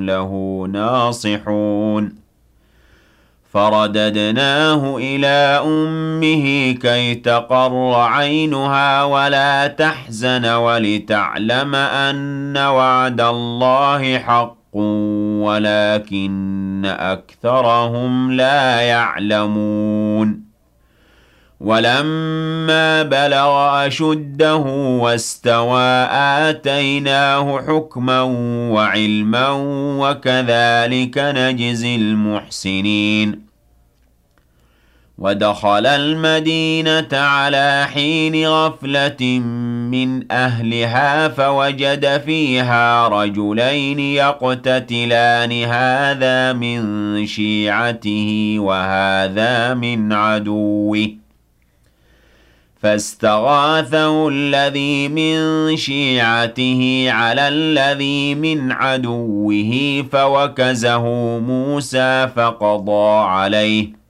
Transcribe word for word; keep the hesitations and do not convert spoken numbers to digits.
له ناصحون فرددناه إلى أمه كي تقر عينها ولا تحزن ولتعلم أن وعد الله حق ولكن أكثرهم لا يعلمون ولما بلغ أشده واستوى آتيناه حكما وعلما وكذلك نجزي المحسنين ودخل المدينة على حين غفلة من أهلها فوجد فيها رجلين يقتتلان هذا من شيعته وهذا من عدوه فاستغاثه الذي من شيعته على الذي من عدوه فوكزه موسى فقضى عليه